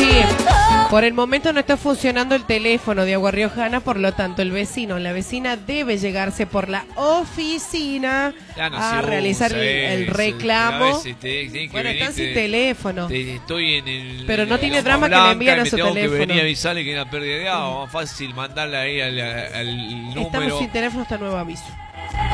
Sí, por el momento no está funcionando el teléfono de Agua Riojana, por lo tanto el vecino o la vecina debe llegarse por la oficina a realizar el reclamo. Bueno, están sin teléfono. Estoy en el... Pero no tiene drama que le envíen a su teléfono. Tengo que venir a avisarle que hay una pérdida de agua. Más fácil mandarle ahí al número. Estamos sin teléfono hasta nuevo aviso.